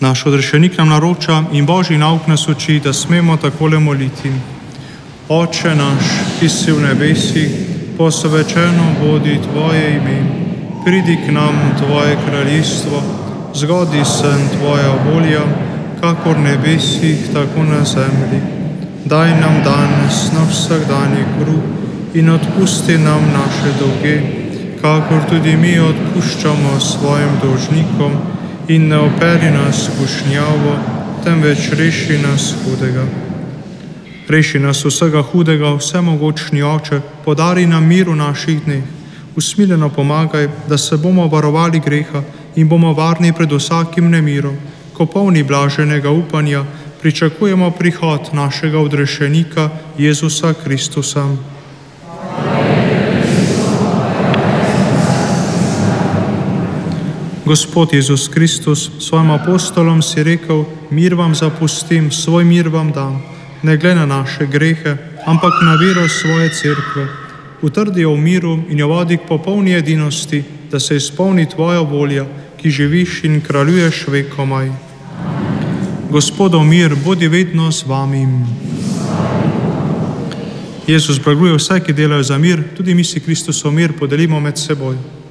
Naš odrešenik nam naroča in Božji nauk nas uči, da smemo takole moliti. Oče naš, ki si v nebesih, posvečeno bodi Tvoje ime. Pridi k nam Tvoje kraljestvo, zgodi se Tvoja volja, kakor v nebesih, tako na zemlji. Daj nam danes naš vsakdanji kruh in odpusti nam naše dolge, kakor tudi mi odpuščamo svojim dolžnikom, in ne operi nas v skušnjavo, temveč reši nas hudega. Reši nas vsega hudega, vsemogočni Oče, podari nam mir v naših dneh. Usmiljeno pomagaj, da se bomo varovali greha in bomo varni pred vsakim nemirom, ko polni blaženega upanja pričakujemo prihod našega odrešenika Jezusa Kristusa. Gospod Jezus Kristus, svojim apostolom si rekel, mir vam zapustim, svoj mir vam dam. Ne glede na naše grehe, ampak na vero svoje cerkve. Utrdi jo v miru in jo vodi k popolni edinosti, da se izpolni Tvoja volja, ki živiš in kraljuješ vekomaj. Gospodov mir, bodi vedno z vami. Jezus blaguje vse, ki delajo za mir, tudi mi si Kristusov mir podelimo med seboj.